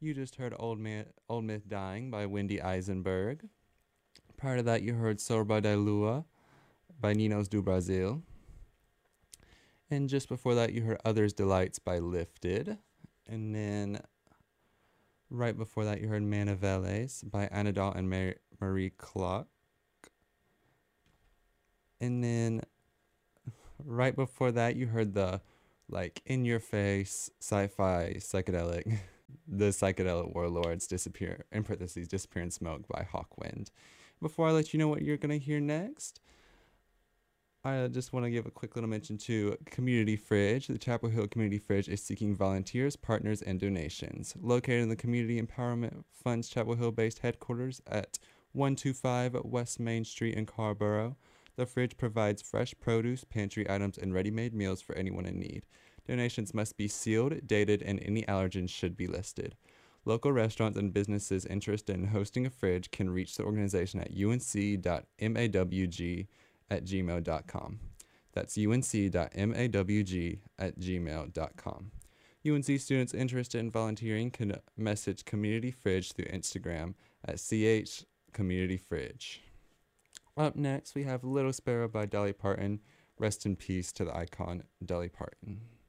You just heard Old Myth Dying by Wendy Eisenberg. Prior to that, you heard Sorba da Lua by Ninos do Brasil. And just before that, you heard Others Delights by Lifted. And then right before that, you heard Maniveles by Anadol and Marie Clark. And then right before that, you heard the in your face sci-fi psychedelic, the psychedelic warlords disappear in parentheses disappear in smoke by Hawkwind. Before I let you know what you're gonna hear next, I just want to give a quick little mention to Community Fridge. The Chapel Hill Community Fridge is seeking volunteers, partners, and donations. Located in the Community Empowerment Fund's Chapel Hill-based headquarters at 125 West Main Street in Carrboro, the fridge provides fresh produce, pantry items, and ready-made meals for anyone in need. Donations must be sealed, dated, and any allergens should be listed. Local restaurants and businesses interested in hosting a fridge can reach the organization at unc.mawg@gmail.com. That's unc.mawg@gmail.com. UNC students interested in volunteering can message Community Fridge through Instagram at chcommunityfridge. Up next, we have Little Sparrow by Dolly Parton. Rest in peace to the icon Dolly Parton.